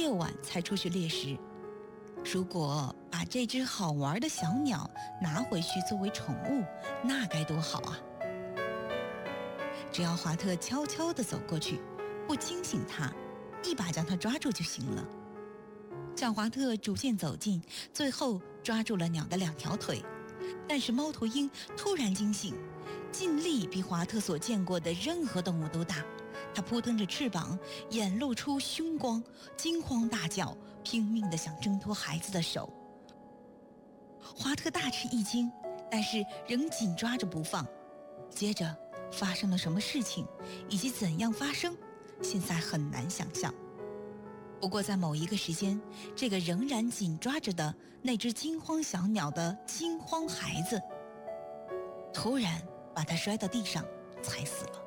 夜晚才出去猎食。如果把这只好玩的小鸟拿回去作为宠物，那该多好啊！只要华特悄悄地走过去，不惊醒它，一把将它抓住就行了。小华特逐渐走近，最后抓住了鸟的2条腿。但是猫头鹰突然惊醒，劲力比华特所见过的任何动物都大。它扑腾着翅膀，眼露出凶光，惊慌大叫，拼命地想挣脱孩子的手。华特大吃一惊，但是仍紧抓着不放。接着发生了什么事情，以及怎样发生，现在很难想象。不过在某一个时间，这个仍然紧抓着的那只惊慌小鸟的惊慌孩子，突然把它摔到地上，踩死了。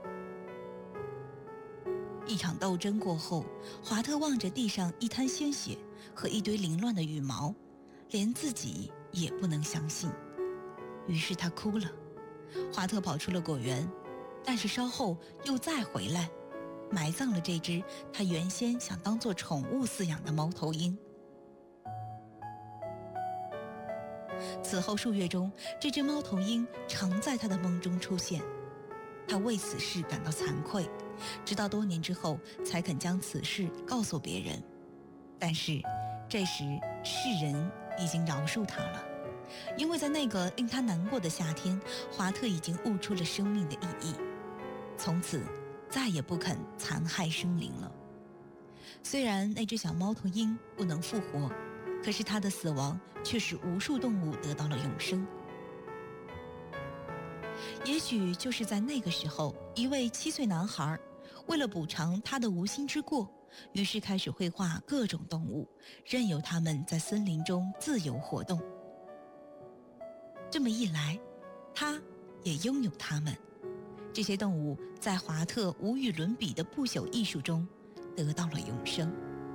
一场斗争过后，华特望着地上一滩鲜血和一堆凌乱的羽毛，连自己也不能相信。于是他哭了。华特跑出了果园，但是稍后又再回来，埋葬了这只他原先想当作宠物饲养的猫头鹰。此后数月中，这只猫头鹰常在他的梦中出现。他为此事感到惭愧，直到多年之后才肯将此事告诉别人。但是这时世人已经饶恕他了，因为在那个令他难过的夏天，华特已经悟出了生命的意义，从此再也不肯残害生灵了。虽然那只小猫头鹰不能复活，可是它的死亡却使无数动物得到了永生。也许就是在那个时候，一位7岁男孩为了补偿他的无心之过，于是开始绘画各种动物，任由它们在森林中自由活动。这么一来，他也拥有它们。这些动物在华特无与伦比的不朽艺术中得到了永生。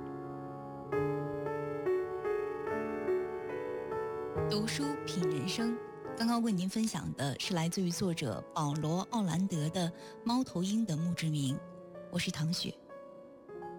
读书品人生，刚刚为您分享的是来自于作者保罗·奥兰德的《猫头鹰的墓志铭》。我是唐雪。